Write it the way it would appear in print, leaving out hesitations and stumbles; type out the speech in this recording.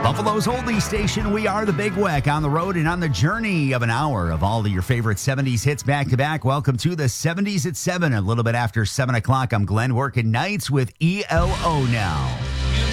Buffalo's Oldie Station. We are the Big Weck on the road and on the journey of an hour of all of your favorite 70s hits back to back. Welcome to the 70s at 7, a little bit after 7 o'clock. I'm Glenn, working nights with ELO now.